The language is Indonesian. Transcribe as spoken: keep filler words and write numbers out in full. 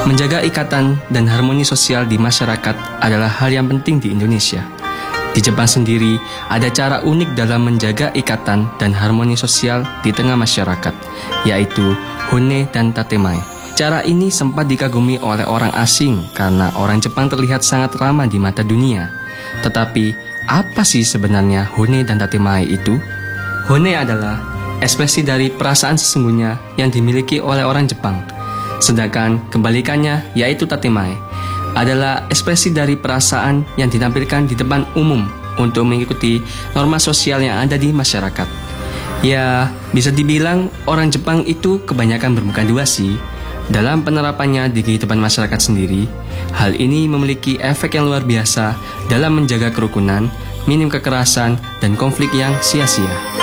Menjaga ikatan dan harmoni sosial di masyarakat adalah hal yang penting di Indonesia. Di Jepang sendiri, ada cara unik dalam menjaga ikatan dan harmoni sosial di tengah masyarakat, yaitu hone dan tatemae. Cara ini sempat dikagumi oleh orang asing karena orang Jepang terlihat sangat ramah di mata dunia. Tetapi, apa sih sebenarnya hone dan tatemae itu? Hone adalah ekspresi dari perasaan sesungguhnya yang dimiliki oleh orang Jepang. Sedangkan kebalikannya, yaitu tatemae, adalah ekspresi dari perasaan yang ditampilkan di depan umum untuk mengikuti norma sosial yang ada di masyarakat. Ya, bisa dibilang orang Jepang itu kebanyakan bermuka dua sih. Dalam penerapannya di kehidupan masyarakat sendiri, hal ini memiliki efek yang luar biasa dalam menjaga kerukunan, minim kekerasan, dan konflik yang sia-sia.